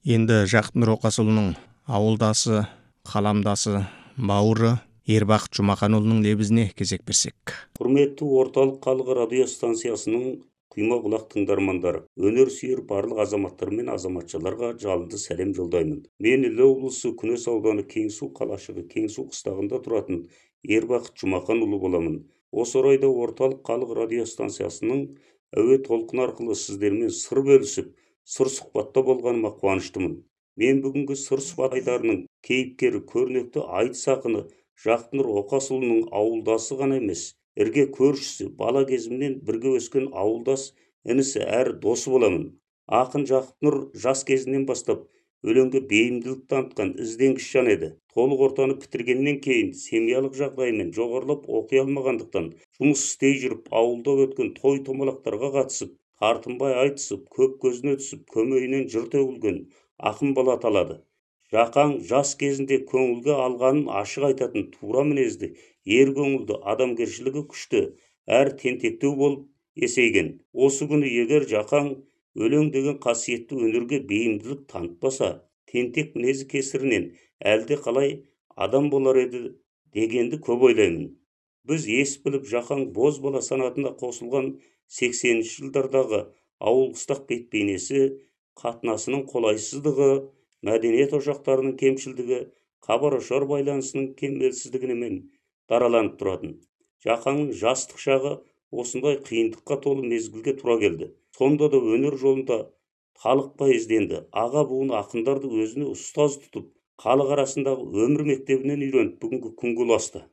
Енді Жақын Нұрокасұлының ауылдасы, қаламдасы, бауыры Ербақыт Жұмақанұлының лебізіне кезек берсек. Құрметті орталық халық радио станциясының құйма құлақ тыңдармандары, өнер сүйер барлық азаматтар мен азаматшаларға жалынды сәлем жолдаймын. Мен Іле облысы Күнес ауданы Кеңсу қалашығы Кеңсу қыстағында тұратын Ербақыт Жұмақанұлы боламын. Осы орайда орталық халық радио станциясының әуе толқын арқылы сіздермен сыр бөлісіп, сыр сұхбатта болғаныма қуаныштымын. Мен бүгінгі сыр сұхбат айдарының кейіпкері, көрнекті айтыс ақыны Жақын Нұрокасұлының ауылдасы ғана емес, ірге көршісі, бала кезімнен бірге өскен ауылдас інісі әрі досы боламын. Ақын Жақын Нұр жас кезінен бастап өлеңге бейімділік танытқан ізденгіш жан еді. Толық ортаны бітіргеннен кейін семьялық жағдаймен жоғарылап оқи алмағандықтан жұмыс істей жүріп ауылда өткен той томалақтарға қатысып, тартынбай айтысып, көп көзіне түсіп, көмейінен жыр төгілген ақын бала аталады. Жақаң жас кезінде көңілге алғанын ашық айтатын тура мінезді, ер көңілді, адамгершілігі күшті, әр тентектеу болып есейген. Осы күні егер Жақаң өлең деген қасиетті өнерге бейімділік танытпаса, тентек мінезі кесірінен әлде қалай адам болар еді дегенді көп ойлаймын. Біз ес біліп Жақаң боз бала санатына қосылған 80-ші жылдардағы ауыл қыстақ бет-бейнесі, қатынасының қолайсыздығы, мәдениет ошақтарының кемшілдігі, хабар-ошар байланысының кемелсіздігімен дараланып тұратын. Жақаңның жастық шағы осындай қиындыққа толы мезгілге тура келді. Сонда да өнер жолында талықпай ізденді. Аға буын ақындарды өзіне ұстаз тұтып, халық арасындағы өмір мектебінен үйреніп, бүгінгі күнге ұласты.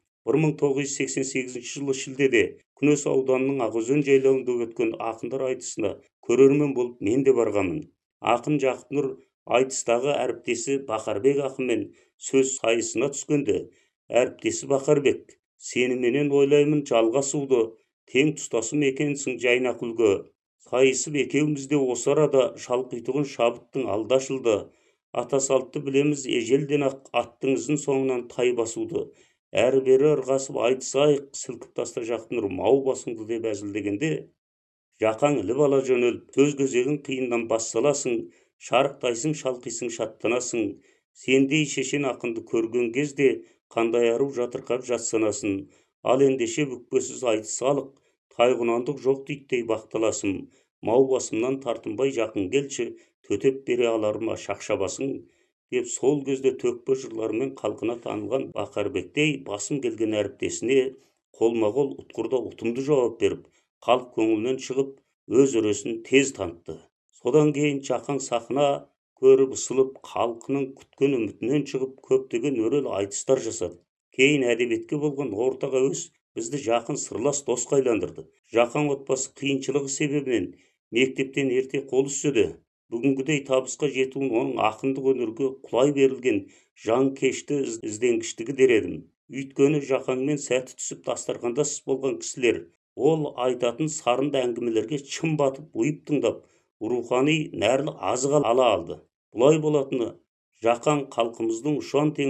1988 жылы шілдеде Күнес ауданының Ақөзен жайлауында өткен ақындар айтысына көрермен болып мен де барғанмын. Ақын Жақын Нұр айтыстағы әріптесі Бақарбек ақынмен сөз сайысына түскенде, әріптесі Бақарбек, сеніменен ойлаймын жалғасуды, тең тұстасым екенсің жайнақ үлгі. Сайысып екеумізде осы арада, шалқитұғын шабыттың алдашылды. Ата салтты білеміз ежелден ақ, аттың ізін соңынан тай басуды. Әрі-бері ырғасып айтысайық, сілкіп таста Жақын Нұр мау басыңды деп әзілдегенде, Жақаң іліп ала жөнеліп, сөз кезегін қиыннан бас саласың, шарықтайсың, шалқисың, шаттанасың. Сендей шешен ақынды көрген кезде қандай ару жатырқап жатсанасын. Ал ендеше бүкпесіз айтыс халық, тайғұнандық жоқ дейттей бақталасым. Мау басымнан тартынбай жақын келші, төтеп бере аларыма шақша басың, деп сол кезде төкпе жырларымен халқына танылған Бақарбектей басым келген әріптесіне қолма-қол ұтқырда ұтымды жауап беріп, халық көңілінен шығып, өз өресін тез танытты. Содан кейін Жақаң сахна көріп ысылып, халқының күткен үмітінен шығып, көптеген өрел айтыстар жасады. Кейін әдебиетке болған ортақ әуес бізді жақын сырлас досқа айландырды. Жақаң отбасы қиыншылығы себебінен мектептен ерте қол үзсе де, бүгінгідей табысқа жетуін оның ақындық өнерге құлай берілген жанкешті ізденгіштігі дер едім. Өйткені Жақаңмен сәті түсіп дастархандас болған кісілер, ол айтатын сарынды әңгімелерге шын батып, ұйып тыңдап, рухани нәрлі азық ала алды. Бұлай болатыны Жақаң халқымыздың ұшан